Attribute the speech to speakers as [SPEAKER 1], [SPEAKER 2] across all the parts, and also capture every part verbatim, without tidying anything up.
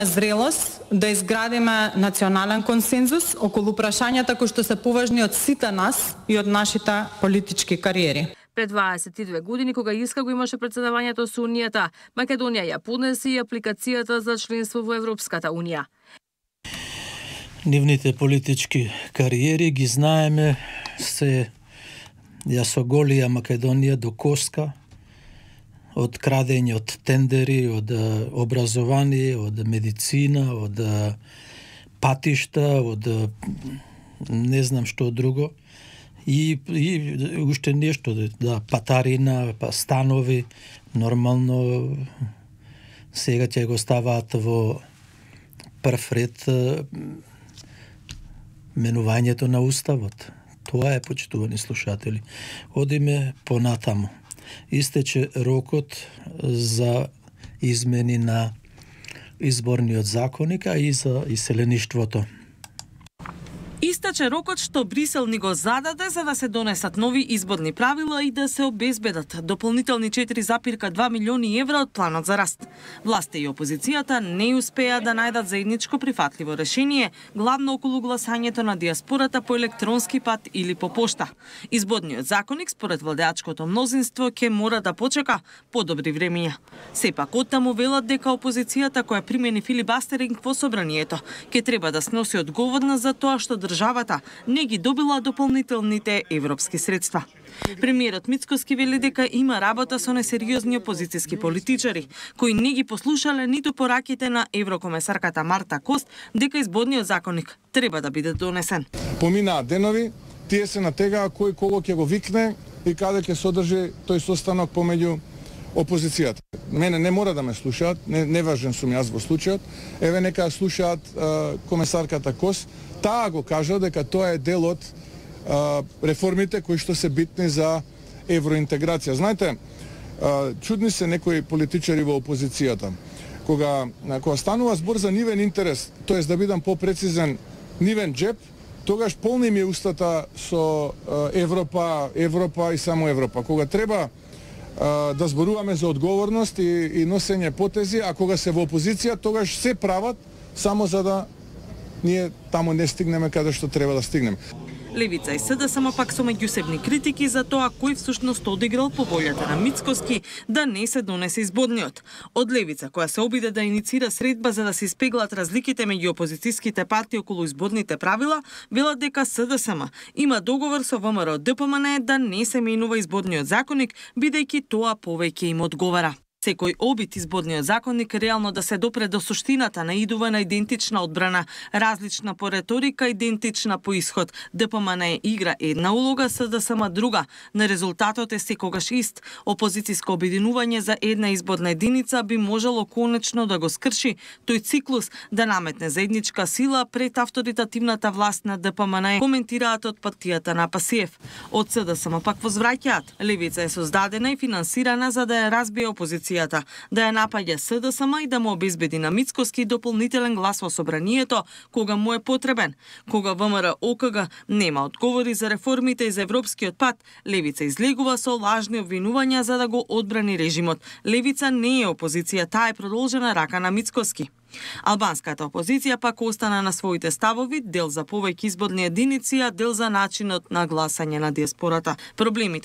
[SPEAKER 1] зрелост да изградиме национален консензус околу прашањата кои што се поважни од сите нас и од нашите политички кариери.
[SPEAKER 2] Пред дваесет и две години, кога Ирска го имаше председавањето со Унијата, Македонија ја поднесе и апликацијата за членство во Европската Унија.
[SPEAKER 3] Нивните политички кариери ги знаеме, се ја соголија Македонија до коска, од крадење, од тендери, од образование, од медицина, од патишта, од не знам што друго. И, и уште нешто, да, патарина, па станови, нормално сега ќе го ставаат во прв ред менувањето на уставот. Тоа е, почитувани слушатели. Одиме понатаму. Истече рокот за измени на изборниот законник, а и за иселеништвото.
[SPEAKER 2] Истече рокот што Брисел ни го зададе за да се донесат нови изборни правила и да се обезбедат дополнителни четири зарез две милиони евра од планот за раст. Власта и опозицијата не успеа да најдат заедничко прифатливо решение, главно околу гласањето на диаспората по електронски пат или по пошта. Изборниот законник според владеачкото мнозинство ќе мора да почека подобри времиња. Сепак оттаму велат дека опозицијата која примени филибастеринг во собранието ќе треба да сноси одговорност за тоа што државата не ги добила дополнителните европски средства. Премиерот Мицкоски вели дека има работа со несериозни опозицијски политичари, кои не ги послушале ниту пораките на еврокомесарката Марта Кост дека изборниот законник треба да биде донесен.
[SPEAKER 4] Поминаа денови, тие се натегаа кој кого ќе го викне и каде ќе содржи тој состанок помеѓу опозицијата. Мене не мора да ме слушаат, не, не важен сум јас во случајот. Еве нека слушаат а, комесарката Кос. Таа го кажа дека тоа е дел од а, реформите кои што се битни за евроинтеграција. Знаете, а, чудни се некои политичари во опозицијата. Кога, кога станува збор за нивен интерес, тоест да бидам попрецизен, нивен джеп, тогаш полни ми е устата со а, Европа, Европа и само Европа. Кога треба а, да зборуваме за одговорност и, и носење потези, а кога се во опозиција, тогаш се прават само за да ние таму не стигнеме каде што треба да стигнеме.
[SPEAKER 2] Левица и СДСМ пак со меѓусебни критики за тоа кој всушност одиграл по волјата на Мицкоски да не се донесе изборниот. Од Левица, која се обиде да иницира средба за да се испеглат разликите меѓу опозицијските партии околу изборните правила, велат дека СДСМ има договор со ВМРО ДПМН да не се менува изборниот законник, бидејќи тоа повеќе им одговара. Секој обид изборниот законник реално да се допре до суштината на идува на идентична одбрана, различна по реторика, идентична по исход. ДПМН игра една улога, СДСМ друга. На резултатот е секогаш ист. Опозицијско обединување за една изборна единица би можело конечно да го скрши тој циклус, да наметне заедничка сила пред авторитативната власт на ДПМН, коментираат од партијата на Пасиев. Од СДСМ пак возвраќаат. Левица е создадена и финансирана за да ја разбие опозицијата, да ја напаѓа СДСМ и да му обезбеди на Мицкоски дополнителен глас во собранието кога му е потребен. Кога ВМРО ОКГ нема одговори за реформите и за европскиот пат, Левица излегува со лажни обвинувања за да го одбрани режимот. Левица не е опозиција, таа е продолжена рака на Мицкоски. Албанската опозиција пак остана на своите ставови, дел за повеќе изборни единици, а дел за начинот на гласање на диаспората. Проблемите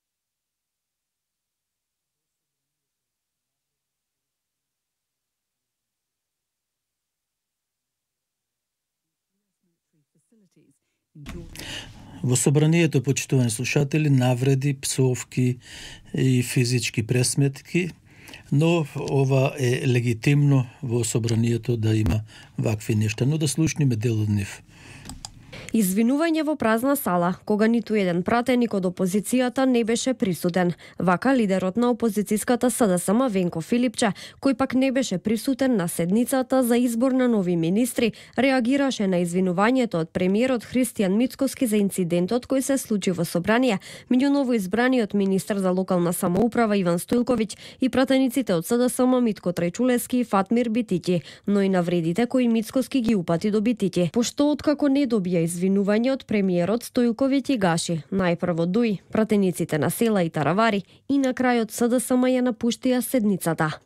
[SPEAKER 3] Во собранието, почитувани слушатели, навреди, псовки и физички пресметки, но ова е легитимно во собранието да има вакви нешта, но да слушниме дел од нив.
[SPEAKER 5] Извинување во празна сала, кога ниту еден пратеник од опозицијата не беше присутен. Вака лидерот на опозицијската СДСМ Венко Филипче, кој пак не беше присутен на седницата за избор на нови министри, реагираше на извинувањето од премиерот Христијан Мицкоски за инцидентот кој се случи во собрание меѓу новоизбраниот министер за локална самоуправа Иван Стојлковиќ и пратениците од СДСМ Митко Трајчулевски и Фатмир Битиќи, но и навредите кои Мицкоски ги упати до Битиќи. Пошто откако не добија извинување од премиерот Стојлковиќ и Гаши, најпрво Дуј, пратениците на села и Таравари и на крајот СДСМ ја напуштија седницата.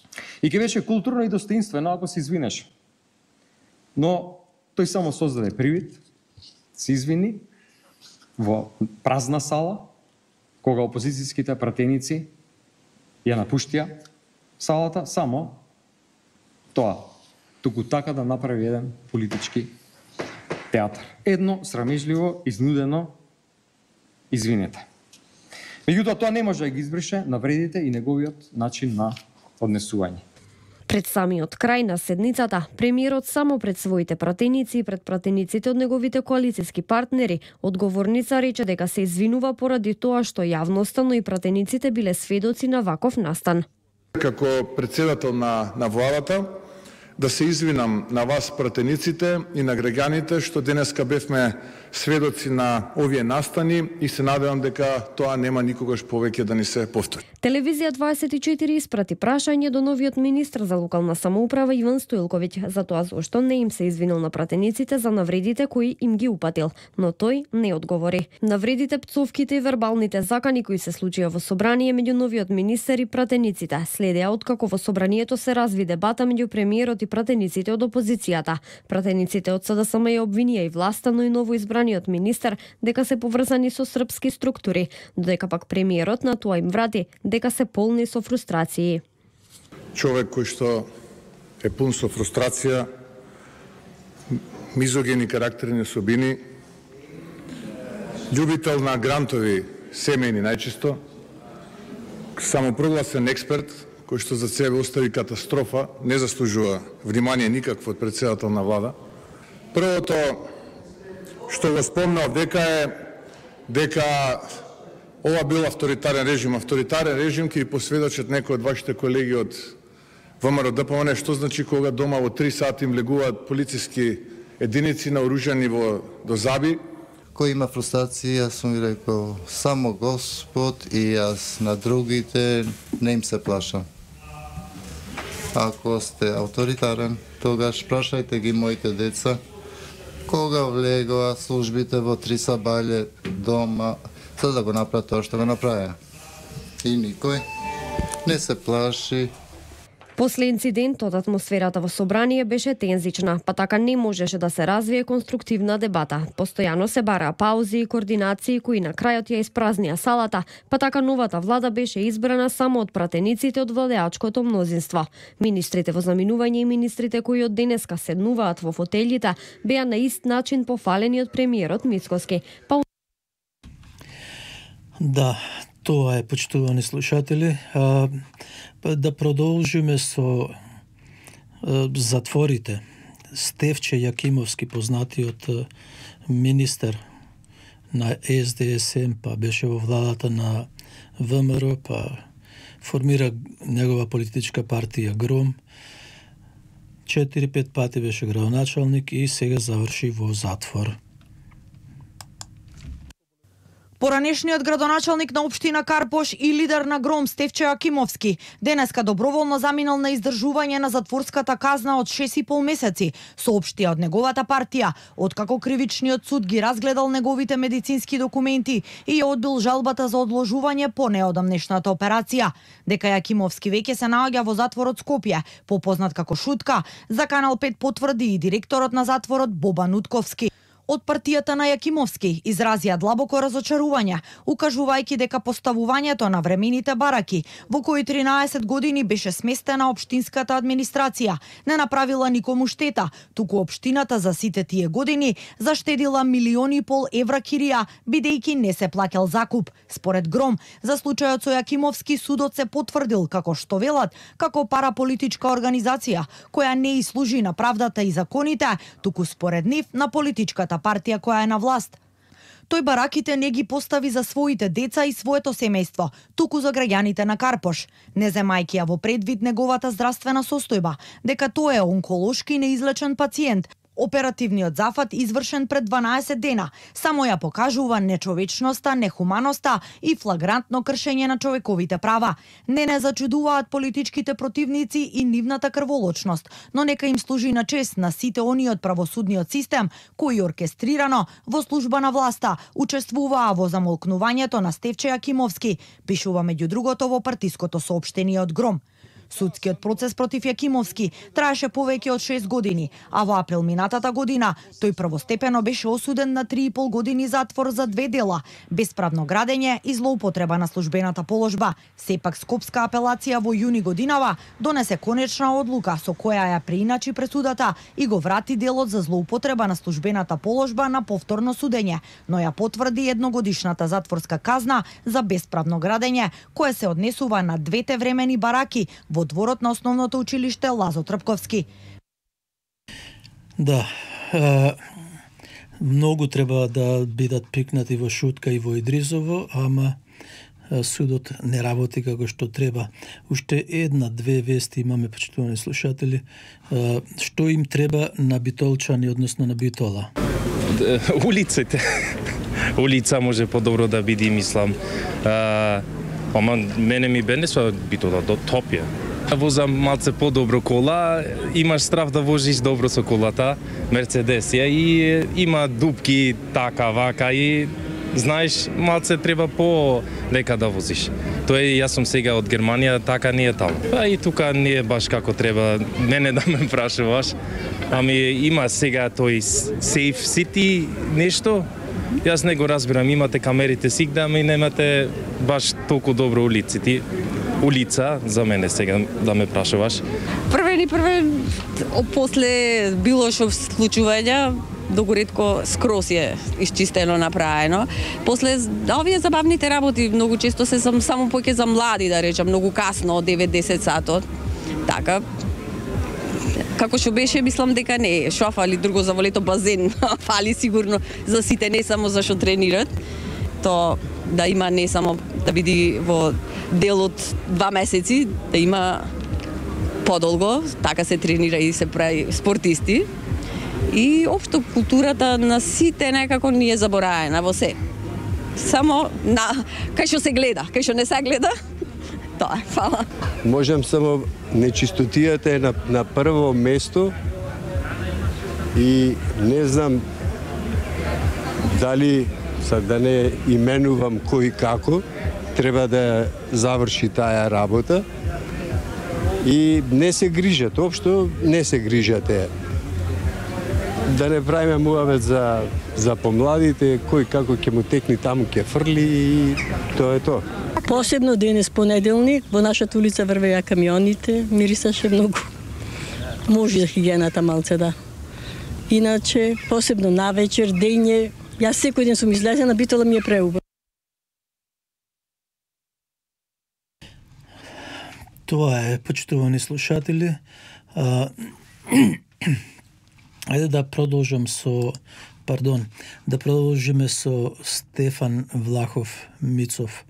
[SPEAKER 6] И ќе беше културно и достоинствено ако се извинеше. Но тој само создаде привид, се извини во празна сала, кога опозицијските пратеници ја напуштија салата, само тоа, туку така да направи еден политички театар. Едно срамежливо, изнудено извинете. Меѓутоа, тоа не може да ги избрише навредите и неговиот начин на однесување.
[SPEAKER 5] Пред самиот крај на седницата, премиерот само пред своите пратеници и пред пратениците од неговите коалициски партнери, одговорница рече дека се извинува поради тоа што јавноста, но и пратениците биле сведоци на ваков настан.
[SPEAKER 4] Како председател на, на владата, да се извинам на вас, пратениците, и на граѓаните, што денеска бевме сведоци на овие настани и се надевам дека тоа нема никогаш повеќе да ни се повтори.
[SPEAKER 5] Телевизија дваесет и четири испрати прашање до новиот министр за локална самоуправа Иван Стоилковиќ за тоа зошто не им се извинил на пратениците за навредите кои им ги упатил, но тој не одговори. Навредите, пцовките и вербалните закани кои се случија во собрание меѓу новиот министер и пратениците следеа откако во собранието се разви дебата меѓу премиерот и пратениците од опозицијата. Пратениците од СДСМ ја обвинија и власта, но и новоизбраниот министер дека се поврзани со српски структури, додека пак премиерот на тоа им врати дека се полни со фрустрации.
[SPEAKER 4] Човек кој што е пун со фрустрација, мизогени карактерни особини, љубител на грантови семејни најчесто, самопрогласен експерт, кој што за себе остави катастрофа, не заслужува внимание никакво од председател на влада. Првото што го спомнав дека е дека ова бил авторитарен режим. Авторитарен режим ќе ви посведочат некои од вашите колеги од ВМРО Д П М Н, што значи кога дома во три сати им легуваат полициски единици наоружани во до заби.
[SPEAKER 7] Кој има фрустрација, јас сум ви рекол, само Господ и јас на другите не им се плашам. Ако сте авторитарен, тогаш прашајте ги моите деца, кога влегоа службите во три сабајле дома, за да го направат тоа што го направија. И никој не се плаши.
[SPEAKER 5] После инцидентот, атмосферата во собрание беше тензична, па така не можеше да се развие конструктивна дебата. Постојано се бараа паузи и координации кои на крајот ја испразнија салата, па така новата влада беше избрана само од пратениците од владеачкото мнозинство. Министрите во заминување и министрите кои од денеска седнуваат во фотелите беа на ист начин пофалени од премиерот Мицкоски. Па...
[SPEAKER 3] Да, тоа е, почитувани слушатели. А, да продолжиме со а, затворите. Стефче Јакимовски, познатиот министер на С Д С М, па беше во владата на В М Р, па формира негова политичка партија Гром. четири-пет пати беше градоначалник и сега заврши во затвор.
[SPEAKER 8] Поранешниот градоначалник на општина Карпош и лидер на Гром Стефче Јакимовски денеска доброволно заминал на издржување на затворската казна од шест и пол месеци, соопштија од неговата партија, откако кривичниот суд ги разгледал неговите медицински документи и ја одбил жалбата за одложување по неодамнешната операција. Дека Јакимовски веќе се наоѓа во затворот Скопје, попознат како Шутка, за Канал пет потврди и директорот на затворот Бобан Утковски. Од партијата на Јакимовски изразија длабоко разочарување, укажувајќи дека поставувањето на времените бараки, во кои тринаесет години беше сместена општинската администрација, не направила никому штета, туку општината за сите тие години заштедила милиони и пол евра кирија, бидејќи не се плаќал закуп. Според Гром, за случајот со Јакимовски судот се потврдил како што велат, како параполитичка организација, која не и служи на правдата и законите, туку според нив на политичката партија која е на власт. Тој бараките не ги постави за своите деца и своето семејство, туку за граѓаните на Карпош, не земајќи ја во предвид неговата здравствена состојба, дека тој е онколошки неизлечен пациент. Оперативниот зафат, извршен пред дванаесет дена, само ја покажува нечовечноста, нехуманоста и флагрантно кршење на човековите права. Не не зачудуваат политичките противници и нивната крволочност, но нека им служи на чест на сите они од правосудниот систем кои оркестрирано во служба на власта учествуваа во замолкнувањето на Стефче Јакимовски, пишува меѓу другото во партиското соопштение од Гром. Судскиот процес против Јакимовски траеше повеќе од шест години, а во април минатата година тој првостепено беше осуден на три и пол години затвор за две дела: бесправно градење и злоупотреба на службената положба. Сепак Скопска апелација во јуни годинава донесе конечна одлука со која ја преиначи пресудата и го врати делот за злоупотреба на службената положба на повторно судење, но ја потврди едногодишната затворска казна за бесправно градење, кое се однесува на двете времени бараки во дворот на основното училиште Лазо Трпковски.
[SPEAKER 3] Да, е, многу треба да бидат пикнати во Шутка и во Идризово, ама судот не работи како што треба. Уште една-две вести имаме, почитувани слушатели. Што им треба на битолчани, односно на Битола?
[SPEAKER 9] Улиците. Улица може подобро да биде, мислам. Ама мене ми бенесва Битола до Топје. Возам малце подобро кола, имаш страф да возиш добро со колата, Мерцедес ја, и има дупки така, вака, и знаеш, малце треба по лека да возиш. Тоа е, јас сум сега од Германија, така не е таму. А и тука не е баш како треба мене да ме прашуваш. Ами има сега тој Safe City нешто. Јас не го разбирам, имате камерите сигда, ами немате баш толку добро улици. Улица за мене сега да ме прашуваш.
[SPEAKER 10] Првен и првен, после било што случувања, многу ретко скрос е исчистено, направено. После овие забавните работи многу често се сам, само поќе за млади, да речам, многу касно, девет-десет сатот. Така, како што беше, мислам дека не е. Шо фали друго за волето базен, фали сигурно за сите, не само за што тренират. То да има не само да биде во дел од два месеци, да има подолго, така се тренира и се прави спортисти. И општо културата на сите некако не е забораена во се. Само на кај што се гледа, кај што не се гледа, тоа е, фала.
[SPEAKER 11] Можам само нечистотијата е на, на прво место и не знам дали, сад да не именувам кој како, треба да заврши таа работа и не се грижат, општо не се грижат е. Да не правиме муавет за, за помладите, кој како ќе му текни таму ќе фрли и тоа е тоа.
[SPEAKER 12] Посебно денес понеделник, во нашата улица врвеја камионите, мирисаше многу. Може хигиената малце, да. Иначе, посебно навечер, дење, јас секој ден сум излезена, Битола ми е преубава.
[SPEAKER 3] Тоа е, почитувани слушатели. А, Ајде да продолжам со, пардон, да продолжиме со Стефан Влахов Мицов.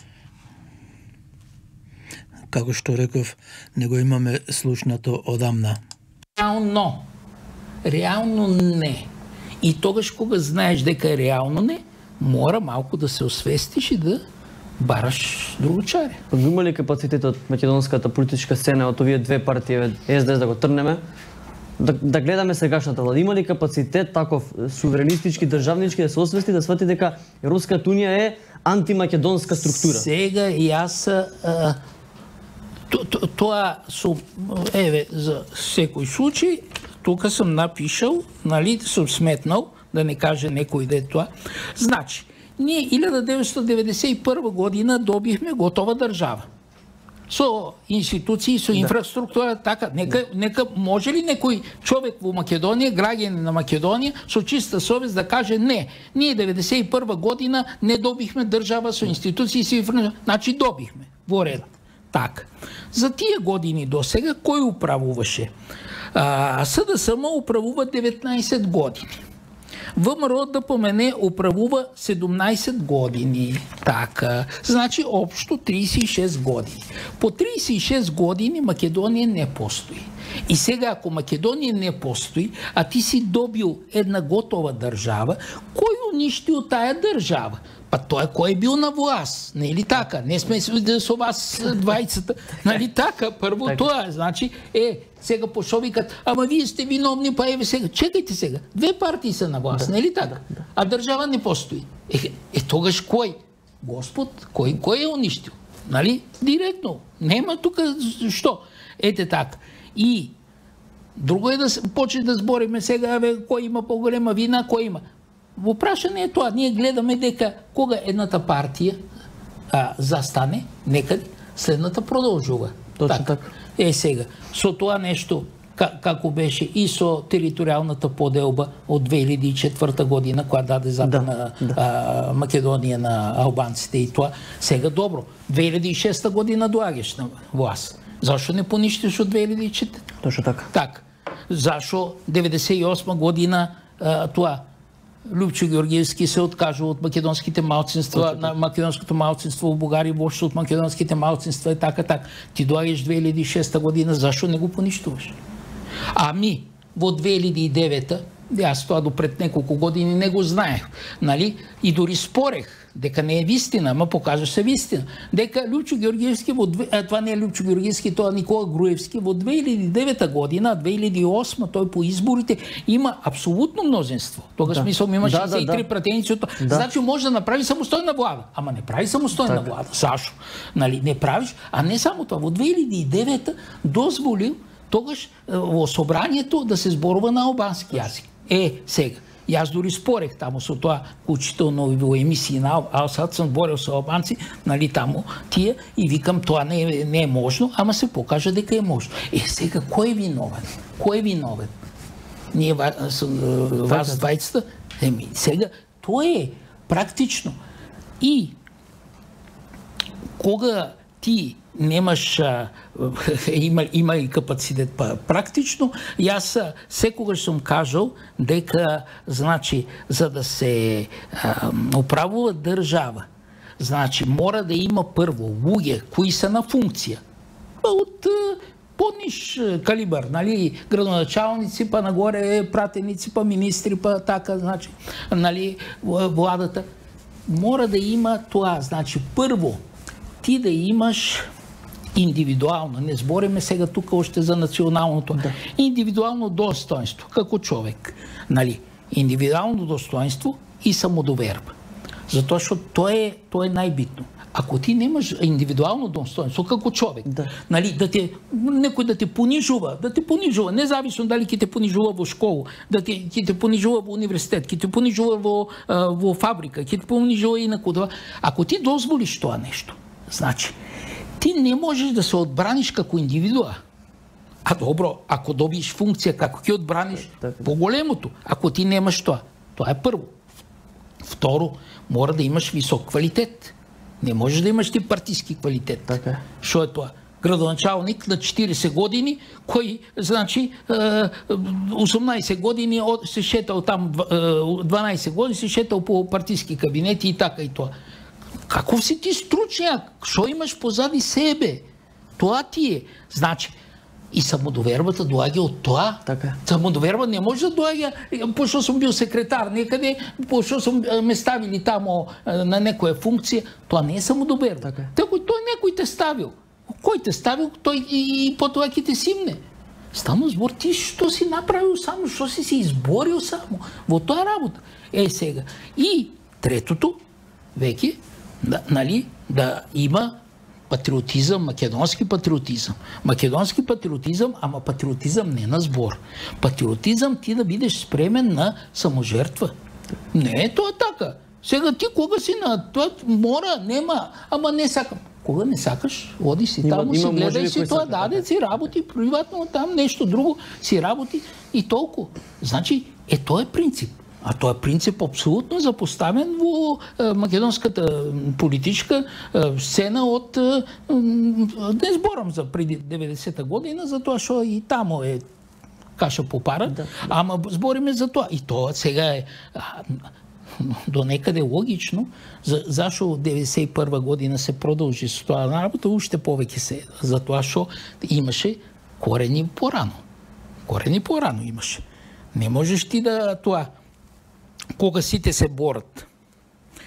[SPEAKER 3] Како што реков, не го имаме слушнато одамна.
[SPEAKER 13] Реално, реално не. И тогаш кога знаеш дека е реално не, мора малку да се освестиш и да бараш другочари.
[SPEAKER 14] Има ли капацитет од македонската политичка сцена, од овие две партии, Ес Де Ес да го трнеме? Да, да гледаме сегашната влада. Има ли капацитет таков суверенистички, државнички да се освести, да свати дека Европската унија е антимакедонска структура?
[SPEAKER 13] Сега јас а, то, то, тоа со еве за секој случај тука сум напишал, нали, сум сметнал да не каже некој да е тоа. Значи, ние илјада деветстотини деветдесет и прва година добивме готова држава. Со институции, со инфраструктура, така, нека, нека може ли некој човек во Македонија, граѓанин на Македонија, со чиста совест да каже не, ние деветдесет и прва година не добихме држава со институции, со инфраструктура, значи добихме, во ред. Така. За тие години до сега кој управуваше? А, Ес Де Ес Ем управува деветнаесет години. Вэ Ем Ро, да помене, управува седумнаесет години. Така, значи обшто триесет и шест години. По триесет и шест години Македонија не постои. И сега ако Македонија не постои, а ти си добил една готова држава, кој уништил тая држава? Па тој кој е бил на власт, нели така? Не сме со вас двајцата, нали така? Прво тоа, значи, е, сега пошо викат, ама вие сте виновни, па еве сега, чекајте сега, две партии се на власт, нели така? А држава не постои. Е, е тогаш кој? Господ, кој, кој е уништил? Нали? Директно. Нема тука што. Ете така. И друго е да почне да збориме сега, бе, кој има поголема вина, кој има. Во прашање е тоа, ние гледаме дека кога едната партија а, застане некаде, следната продолжува.
[SPEAKER 14] Точно така. Так.
[SPEAKER 13] Е сега, со тоа нешто како беше и со територијалната поделба од две илјади и четврта година, која даде Западна да, да. А, Македонија на албанците и тоа. Сега добро, две илјади и шеста година доаѓаш на власт. Зашо не поништиш од две илјади и четврта?
[SPEAKER 14] Точно така.
[SPEAKER 13] Так. Зашо деветдесет и осма година а, тоа Лјупчо Ѓорѓевски се откажува од македонските малцинства, на македонското малцинство во Бугарија, воопшто од македонските малцинства и така така. Ти доаѓаш две илјади и шеста година, зашо не го поништуваш? Ами, во две илјади и девета, јас тоа до пред неколку години не го знаех, нали? И дори спорех дека не е вистина, ама покажа се вистина. Дека Лјупчо Ѓорѓевски во две... а, това не е Лјупчо Ѓорѓевски, тоа Никола Груевски во две илјади и девета година, две илјади и осма тој по изборите има апсолутно мнозинство. Тогаш да. Мислам има шеесет и три да, да. Пратеници од тоа. Да. Значи може да направи самостојна влада, ама не прави самостојна так. Влада. Зашо? Нали, не правиш, а не само тоа. Во две илјади и девета дозволил тогаш во собранието да се зборува на албански јазик. Е, сега, јас дори спорех таму со тоа кучително во емисии на Алсат сам борел со албанци, нали таму тие и викам тоа не е, не е можно, ама се покажа дека е можно. Е, сега кој е виновен? Кој е виновен? Ние вас двајцата, еми, сега тоа е практично. И кога ти немаш, а, има, има и капацитет па практично, јас секогаш сум кажал дека, значи, за да се а, управува држава, значи, мора да има прво луѓе кои се на функција. Од подниш калибар, нали, градоначалници, па нагоре пратеници, па министри, па така, значи, нали, владата. Мора да има тоа, значи, прво, ти да имаш индивидуално, не збориме сега тука още за националното, да. Индивидуално достоинство, како човек, нали, индивидуално достоинство и самодоверба. Затоа што тоа е, тоа е најбитно. Ако ти немаш индивидуално достоинство како човек, да. Нали, да те, некој да те понижува, да те понижува, независно дали ќе те понижува во школа, да те, ќе те понижува во универзитет, ќе те понижува во, во фабрика, ќе те понижува и на куда. Ако ти дозволиш тоа нешто, значи, ти не можеш да се одбраниш како индивидуа. А добро, ако добиеш функција, како ќе одбраниш по-големото, ако ти немаш тоа. Тоа е прво. Второ, мора да имаш висок квалитет. Не можеш да имаш ти партиски квалитет. Така. Шо е тоа? Градоначалник на четиридесет години, кој, значи, осумнаесет години се шетал там, дванаесет години се шетал по партиски кабинети и така и тоа. Каков си ти стручњак? Што имаш позади себе? Тоа ти е. Значи, и самодовербата доаѓа од тоа. Така. Самодоверба не може да доаѓа, пошто сум бил секретар некаде, пошто сум ме ставили тамо на некоја функција. Тоа не е самодоверба. Така. Тој некој те ставил. Кој те ставил, тој и, и потоа ќе те симне. Стану збор, ти што си направил само, што си се изборил само. Во тоа работа. Е, сега. И третото, веќе, да, нали, да има патриотизам, македонски патриотизам. Македонски патриотизам, ама патриотизам не на збор. Патриотизам ти да бидеш спремен на саможертва. Не е тоа така. Сега ти кога си на тоа, мора, нема, ама не сакам. Кога не сакаш, оди си таму, си гледај си тоа, даде си работи, приватно там нещо друго, си работи и толку. Значи, е тоа е принцип. А тоа е принцип апсолутно запоставен во македонската политичка сцена од, не зборам за преди деветдесета година, затоа што и тамо е каша по пара, да. Ама збориме за тоа. И тоа сега е до некаде логично, за, зашо деветдесет и прва година се продолжи со тоа работа, уште повеќе се, затоа што имаше корени порано. Корени порано имаше. Не можеш ти да тоа, кога сите се борат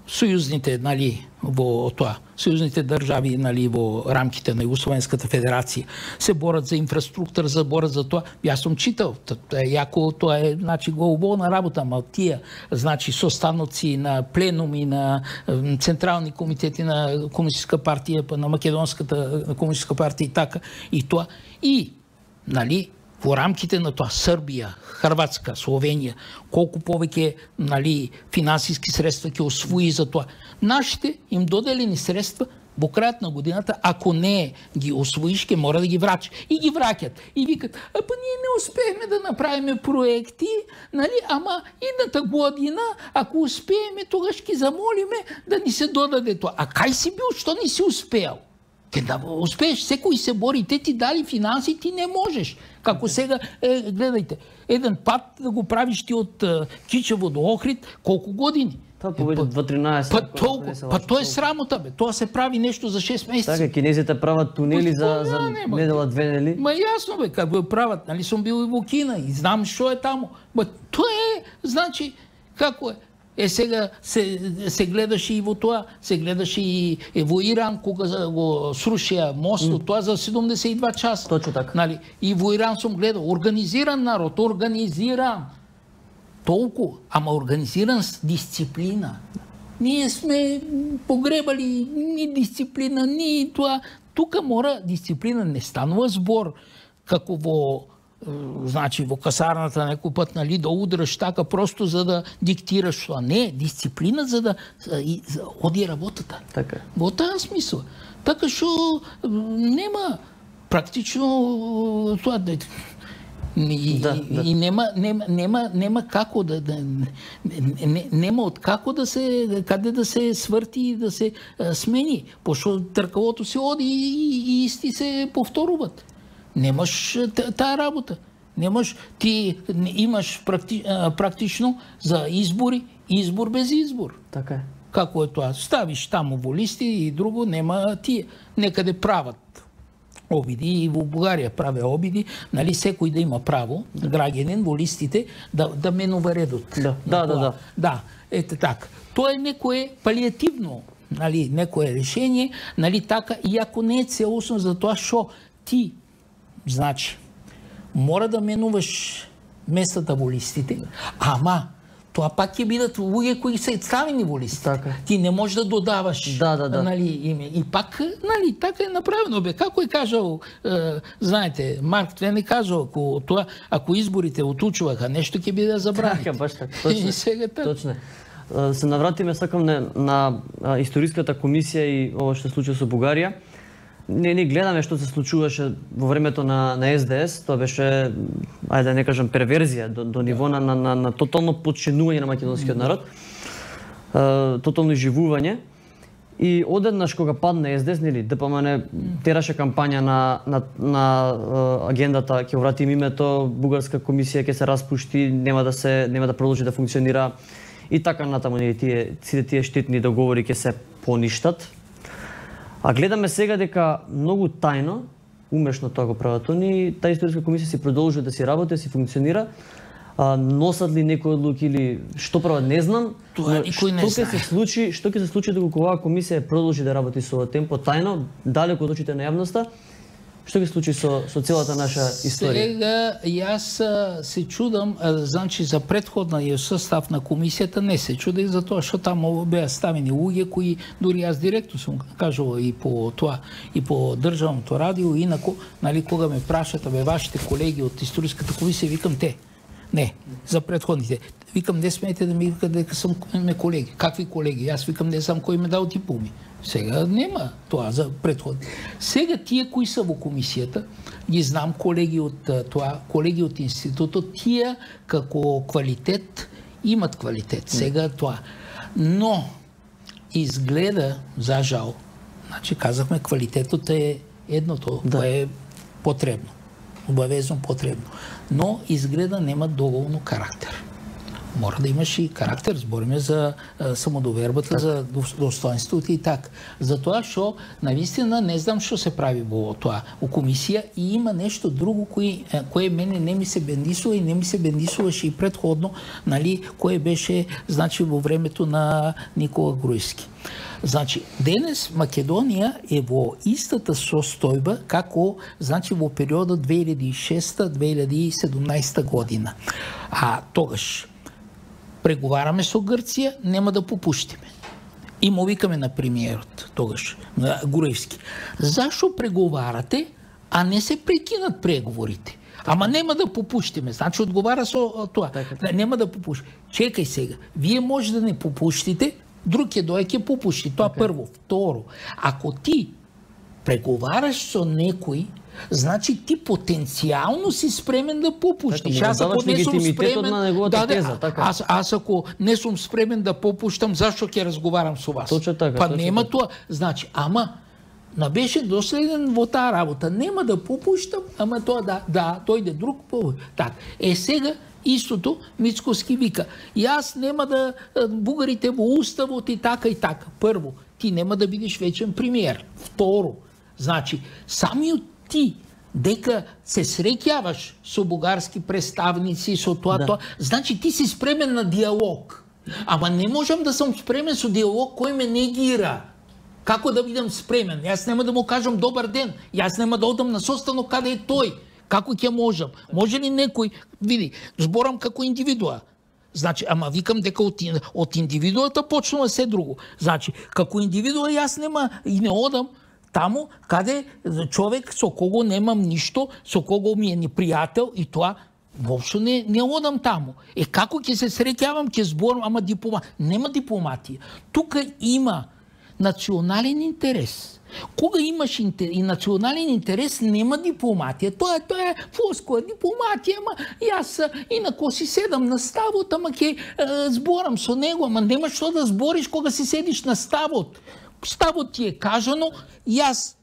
[SPEAKER 13] союзните, нали, во тоа, союзните држави, нали, во рамките на Југословенската федерација се борат за инфраструктура, за борат за тоа. Јас сум читал, јако тоа е, значи, го убавна работа, ама тие, значи, состаноци на пленуми на централни комитети на Комунистичка партија, па на Македонската комунистичка партија и така, и тоа, и, нали, во рамките на тоа Србија, Хрватска, Словенија, колку повеќе, нали, финансиски средства ќе освои за тоа. Нашите им доделени средства во крајот на годината, ако не ги освоиш, ќе мора да ги врачи. И ги враќат. И викат, а па ние не успееме да направиме проекти, нали, ама идната година, ако успееме, тогаш ќе замолиме да ни се додаде тоа. А кај си бил, што не си успеал? Ке да успееш, секој се бори, те ти дали финанси, ти не можеш. Како сега, е, гледајте, еден пат да го правиш ти од е, Кичево до Охрид, колку години?
[SPEAKER 14] Тоа повеќе два тринаесет.
[SPEAKER 13] Па толку, па тоа е срамота, бе. Тоа се прави нешто за шест месеци.
[SPEAKER 14] Така, кинезите прават тунели за за недела две нели.
[SPEAKER 13] Ма јасно бе, како го прават, нали сум бил и во Кина и знам што е таму. Ма тоа е, значи, како е? Е, сега се, се гледаше и во тоа, се гледаше и е, во Иран, кога го срушија мостот, mm. тоа за седумдесет и два часа.
[SPEAKER 14] Точно така.
[SPEAKER 13] Нали? И во Иран сум гледал, организиран народ, организиран. Толку, ама организиран с дисциплина. Ние сме погребали ни дисциплина, ни тоа. Тука мора дисциплина, не станува збор, како во значи во касарната некој пат, нали, да удраш така просто за да диктираш тоа. Не, дисциплина за да и, за, оди работата.
[SPEAKER 14] Така.
[SPEAKER 13] Во таа смисла. Така што нема практично тоа да и,
[SPEAKER 14] да, да.
[SPEAKER 13] и нема нема нема нема како да, да не, нема од како да се каде да се сврти и да се а, смени, пошто тркалото се оди и, и, и исти се повторуваат. Немаш таа работа. Немаш, ти имаш практи, практично за избори, избор без избор.
[SPEAKER 14] Така е.
[SPEAKER 13] Како е тоа? Ставиш таму во листи и друго нема тие. Некаде прават обиди и во Бугарија праве обиди, нали, секој да има право, граѓанин во листите да да менува редот.
[SPEAKER 14] Да, да, да, да.
[SPEAKER 13] Да, ете така. Тоа е некое палиативно, нали, некое решение, нали, така, и ако не е целосно за тоа што ти, значи, мора да менуваш местата во листите, ама тоа пак ќе бидат луѓе кои се ставени во листите.
[SPEAKER 14] Така.
[SPEAKER 13] Ти не можеш да додаваш,
[SPEAKER 14] да, да, да.
[SPEAKER 13] нали, име. И пак, нали, така е направено. Бе, како е кажал, е, знаете, Марк Твен е кажал, ако, тоа, ако изборите отучуваха нещо, ќе биде забрани.
[SPEAKER 14] Така, баш така. Точно.
[SPEAKER 13] И сега така.
[SPEAKER 14] Точно. Се навратиме сакам на, на историската комисија и ова што се случи со Бугарија. Не, не гледаме што се случуваше во времето на, на Ес Де Ес, тоа беше, ајде да не кажам, перверзија до, до ниво на, на, на, на тотално подчинување на македонскиот народ, uh, тотално живување. И одеднаш кога падна Ес Де Ес, нели, Д П М Н тераше кампања на, на, на uh, агендата, ќе вратим името, бугарска комисија ќе се распушти, нема да се нема да продолжи да функционира и така натаму, нели, тие сите тие штетни договори ќе се поништат. А гледаме сега дека многу тајно, умешно тоа го прават они, таа историска комисија си продолжува да си работи, да си функционира. А, носат ли некои одлуки или што прават, не знам.
[SPEAKER 13] Тоа никој не
[SPEAKER 14] знае. Што ќе се случи, што ќе се случи доколку оваа комисија продолжи да работи со ова темпо тајно, далеку од очите на јавноста? Што ќе случи со со целата наша историја?
[SPEAKER 13] Сега јас се чудам, значи за претходниот состав на комисијата не се чудех за тоа што таму беа ставени луѓе кои дури јас директно сум кажувал и по тоа и по државното радио, инаку, нали, кога ме прашат, бе, вашите колеги од историската комисија, викам те. Не, за претходните. Викам, не смеете да ми викате дека сум ме колеги. Какви колеги? Јас викам, не знам кој ме дал дипломи. Сега нема тоа за претход. Сега тие кои се во комисијата, ги знам колеги од тоа, колеги од институтот, тие како квалитет имат квалитет. Сега тоа. Но изгледа, за жал, значи казахме квалитетот е едното, да. Тоа е потребно. Обавезно потребно. Но изгледа нема доволно карактер. мора да имаш и карактер. Збориме за а, самодовербата, так. за достоинството и так. Затоа што навистина не знам што се прави во тоа у комисија и има нешто друго кое, кое мене не ми се бендисува и не ми се бендисуваше и предходно, нали, кое беше значи во времето на Никола Груевски. Значи, денес Македонија е во истата состојба како значи во периодот две илјади и шеста до две илјади и седумнаесета година. А тогаш преговараме со Грција, нема да попуштиме. И му викаме на премиерот тогаш, на Груевски. Зашо преговарате, а не се прекинат преговорите? Ама нема да попуштиме. Значи одговара со тоа. Нема да попуштиме. Чекај сега. Вие може да не попуштите, друг ќе дојде ќе попушти. Тоа okay. Прво. Второ, ако ти преговараш со некој, значи ти потенцијално си спремен да попуштиш. Аз ако не сум спремен да, теза, така. Аз, аз ако не сум спремен да попуштам, зашто ќе разговарам со вас?
[SPEAKER 14] Точно така,
[SPEAKER 13] па
[SPEAKER 14] точно
[SPEAKER 13] нема
[SPEAKER 14] така.
[SPEAKER 13] Тоа. Значи, ама на беше доследен во таа работа. Нема да попуштам, ама тоа да, да, дојде друг повод. Так, е сега истото Мицкоски вика. И аз нема да бугарите во уставот и така и така. Прво, ти нема да бидеш вечен премиер. Второ, значи, самиот ти дека се среќаваш со бугарски представници, со тоа, да. Тоа, значи ти си спремен на диалог. Ама не можам да сум спремен со диалог кој ме негира. Како да бидам спремен? Јас нема да му кажам добар ден. Јас нема да одам на состанок каде е тој. Како ќе можам? Може ли некој, види, зборам како индивидуа. Значи, ама викам дека од, од индивидуата почнува се друго. Значи, како индивидуа јас нема и не одам таму каде човек со кого немам ништо, со кого ми е непријател и тоа воопшто не, не одам таму. Е, како ќе се среќавам, ќе зборам, ама дипломатија. Нема дипломатија. Тука има национален интерес. Кога имаш интер... и национален интерес, нема дипломатија. Тоа, тоа е фоскова дипломатија, ама јас инако си седам на ставот, ама ќе зборам со него, ама нема што да збориш кога си седиш на ставот. Ставот ти е кажано, јас,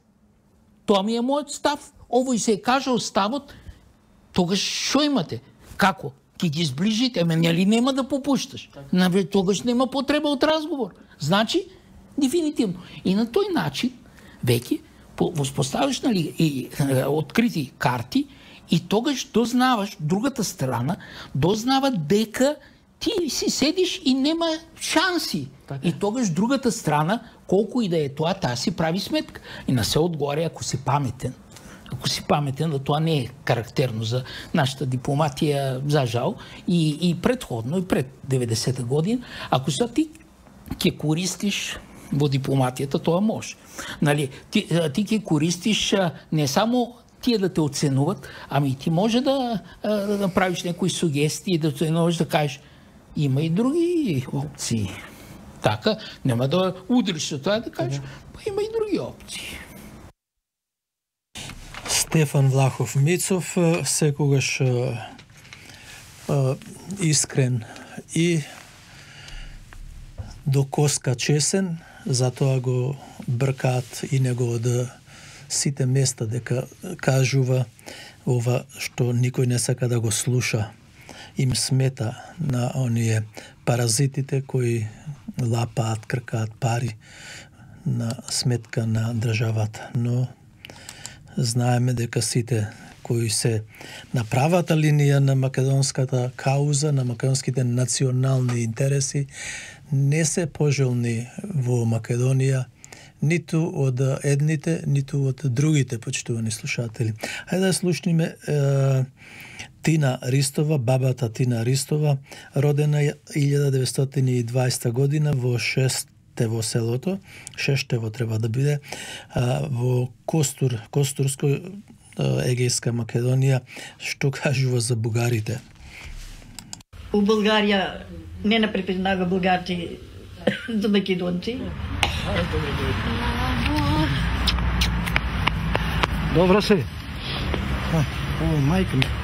[SPEAKER 13] тоа ми е мојот став, овој се е кажал ставот, тогаш што имате? Како? Ки ги сближите, ама нели нема да попушташ? Тогаш нема потреба од разговор. Значи, дефинитивно. И на тој начин, веќе, воспоставиш, нали, и, е, открити карти и тогаш дознаваш, другата страна дознава дека ти си седиш и нема шанси. Така. И тогаш другата страна, колку и да е тоа, таа си прави сметка. И на се одгоре, ако си паметен, ако си паметен, да тоа не е карактерно за нашата дипломатија, за жал, и, и предходно, и пред деветдесета година, ако са ти ќе користиш во дипломатијата, тоа може. Нали, ти, ти ќе користиш не само тие да те оценуват, ами ти може да, да направиш некои сугестии, да оценуваш, да кажеш, има и други опции. Така, нема да удриш со тоа, да кажеш, па има и други опции.
[SPEAKER 3] Стефан Влахов Мицов, секогаш искрен и до коска чесен, затоа го бркаат и него од сите места дека кажува ова што никој не сака да го слуша. Им смета на оние паразитите кои лапаат, кркаат пари на сметка на државата. Но знаеме дека сите кои се на правата линија на македонската кауза, на македонските национални интереси, не се пожелни во Македонија, ниту од едните, ниту од другите, почитувани слушатели. Хајде да слушниме е, Тина Ристова, бабата Тина Ристова, родена илјада деветстотини и дваесета година во Шестево селото, Шештево треба да биде, во Костур, Костурско, Егејска Македонија, што кажува за бугарите.
[SPEAKER 15] У Българија не напрепознава бугарци за македонци.
[SPEAKER 16] Добро се. О, мајка ми.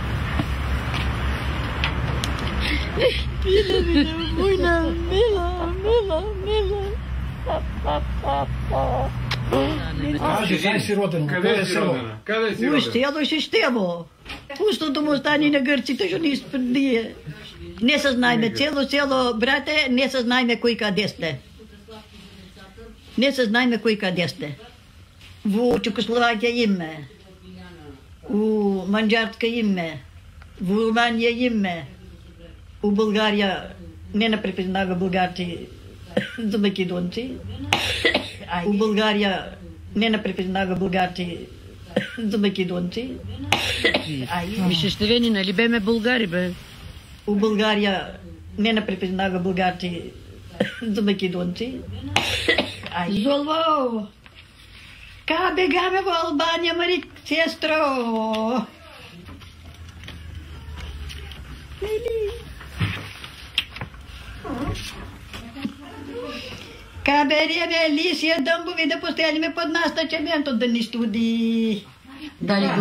[SPEAKER 15] Мила, мила, мојна, мила, мила, мила.
[SPEAKER 16] Кажи, кај си родена?
[SPEAKER 17] Каде си родена? Каде си родена?
[SPEAKER 15] Уште, ја дојше Штево. Пустото му остане на гърците, што ни спредие. Не се знаеме, цело село, брате, не се знаеме кој каде сте. Не се знаеме кој каде сте. Во Чекословакија име, у Манџарска име, во Руманија име, у Българија не не припознава българци за македонци. У Българија не не припознава българци за македонци.
[SPEAKER 17] Мишештевени, нали беме българи, бе?
[SPEAKER 15] У Българија не не припознава българци за македонци. Золво! Ка бегаме во Албанија, Мари, сестро? Ка береме Лисија дъмбови да поставиме под настачементот да ни студи.
[SPEAKER 17] Дали